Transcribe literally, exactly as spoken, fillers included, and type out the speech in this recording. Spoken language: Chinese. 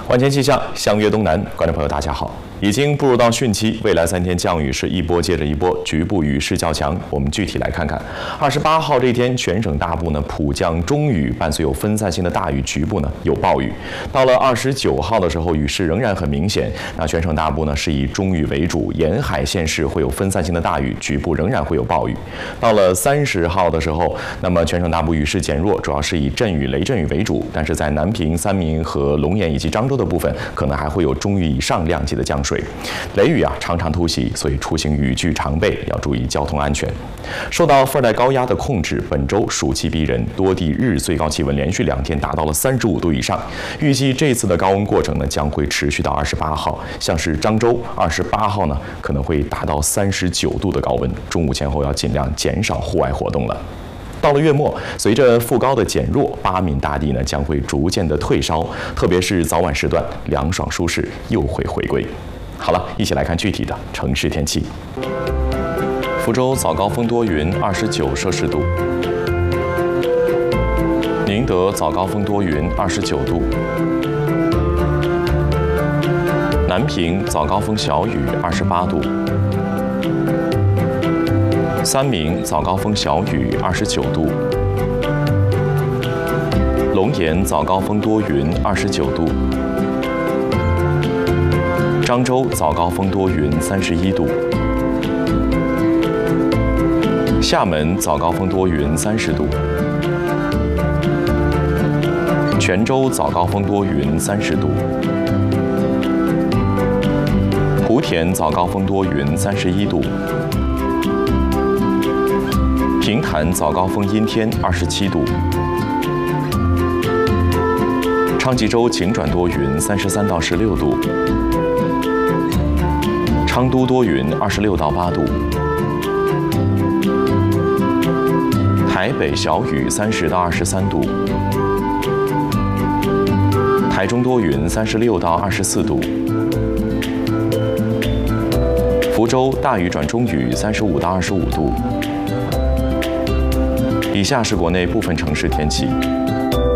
晚间气象，相约东南，观众朋友大家好。已经步入到汛期，未来三天降雨是一波接着一波，局部雨势较强。我们具体来看看，二十八号这一天，全省大部呢普降中雨，伴随有分散性的大雨，局部呢有暴雨。到了二十九号的时候，雨势仍然很明显。那全省大部呢是以中雨为主，沿海县市会有分散性的大雨，局部仍然会有暴雨。到了三十号的时候，那么全省大部雨势减弱，主要是以阵雨、雷阵雨为主，但是在南平、三明和龙岩以及漳州的部分，可能还会有中雨以上量级的降水。水雷雨啊常常突袭，所以出行雨具常备，要注意交通安全。受到副热带高压的控制，本周暑气逼人，多地日最高气温连续两天达到了三十五度以上。预计这次的高温过程呢将会持续到二十八号，像是漳州二十八号呢可能会达到三十九度的高温，中午前后要尽量减少户外活动了。到了月末，随着副高的减弱，八闽大地呢将会逐渐的退烧，特别是早晚时段，凉爽舒适又会回归。好了，一起来看具体的城市天气。福州早高峰多云，二十九摄氏度；宁德早高峰多云，二十九度；南平早高峰小雨，二十八度；三明早高峰小雨，二十九度；龙岩早高峰多云，二十九度；漳州早高峰多云，三十一度；厦门早高峰多云，三十度；泉州早高峰多云，三十度；莆田早高峰多云，三十一度；平潭早高峰阴天，二十七度；昌吉州晴转多云，三十三到十六度；昌都多云，二十六到八度；台北小雨，三十到二十三度；台中多云，三十六到二十四度；福州大雨转中雨，三十五到二十五度。以下是国内部分城市天气。